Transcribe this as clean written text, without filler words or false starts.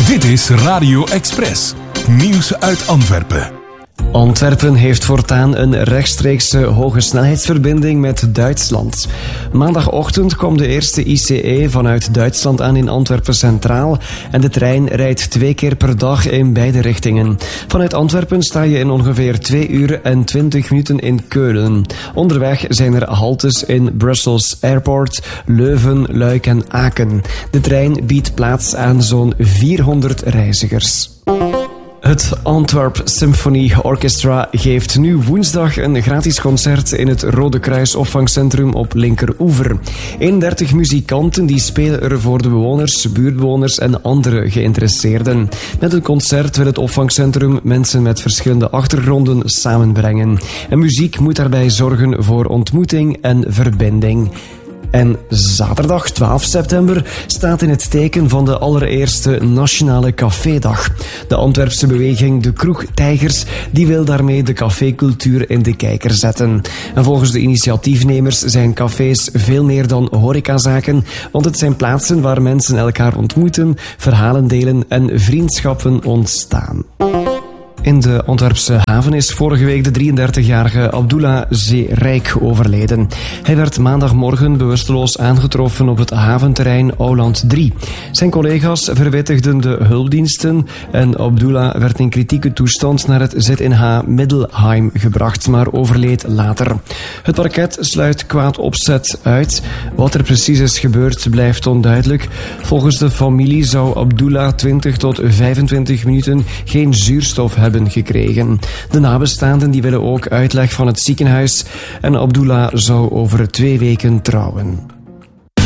Dit is Radio Express. Nieuws uit Antwerpen. Antwerpen heeft voortaan een rechtstreekse hogesnelheidsverbinding met Duitsland. Maandagochtend kwam de eerste ICE vanuit Duitsland aan in Antwerpen Centraal en de trein rijdt 2 keer per dag in beide richtingen. Vanuit Antwerpen sta je in ongeveer 2 uur en 20 minuten in Keulen. Onderweg zijn er haltes in Brussels Airport, Leuven, Luik en Aken. De trein biedt plaats aan zo'n 400 reizigers. Het Antwerp Symphony Orchestra geeft nu woensdag een gratis concert in het Rode Kruis opvangcentrum op Linkeroever. 31 muzikanten die spelen er voor de bewoners, buurtbewoners en andere geïnteresseerden. Met het concert wil het opvangcentrum mensen met verschillende achtergronden samenbrengen. En muziek moet daarbij zorgen voor ontmoeting en verbinding. En zaterdag 12 september staat in het teken van de allereerste Nationale Cafédag. De Antwerpse beweging De Kroegtijgers die wil daarmee de cafécultuur in de kijker zetten. En volgens de initiatiefnemers zijn cafés veel meer dan horecazaken, want het zijn plaatsen waar mensen elkaar ontmoeten, verhalen delen en vriendschappen ontstaan. In de Antwerpse haven is vorige week de 33-jarige Abdullah Zeerijk overleden. Hij werd maandagmorgen bewusteloos aangetroffen op het haventerrein Ouland 3. Zijn collega's verwittigden de hulpdiensten en Abdullah werd in kritieke toestand naar het ZNH Middelheim gebracht, maar overleed later. Het parket sluit kwaad opzet uit. Wat er precies is gebeurd blijft onduidelijk. Volgens de familie zou Abdullah 20 tot 25 minuten geen zuurstof hebben gekregen. De nabestaanden die willen ook uitleg van het ziekenhuis en Abdullah zou over 2 weken trouwen.